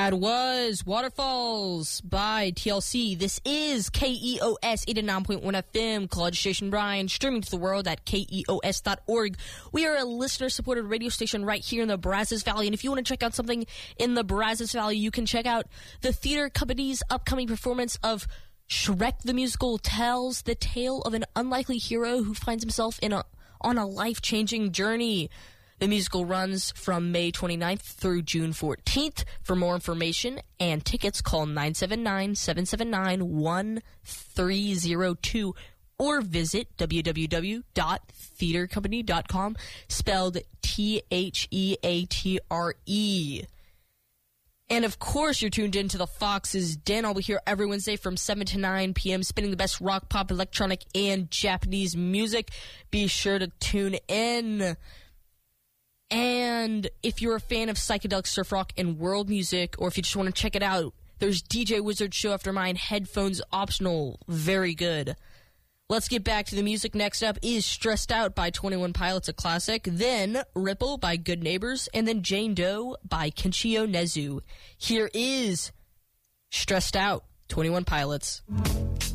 That was Waterfalls by TLC. This is KEOS 89.1 FM, College Station Bryan, streaming to the world at KEOS.org. We are a listener-supported radio station right here in the Brazos Valley, and if you want to check out something in the Brazos Valley, you can check out the theater company's upcoming performance of Shrek the Musical tells the tale of an unlikely hero who finds himself on a life-changing journey. The musical runs from May 29th through June 14th. For more information and tickets, call 979-779-1302 or visit www.theatercompany.com, spelled THEATRE. And of course, you're tuned in to the Fox's Den. I'll be here every Wednesday from 7 to 9 p.m. spinning the best rock, pop, electronic, and Japanese music. Be sure to tune in. And if you're a fan of psychedelic surf rock and world music, or if you just want to check it out, there's DJ Wizard Show After Mine, headphones optional. Very good. Let's get back to the music. Next up is Stressed Out by 21 Pilots, a classic. Then Ripple by Good Neighbors. And then Jane Doe by Kenshi Yonezu. Here is Stressed Out, 21 Pilots.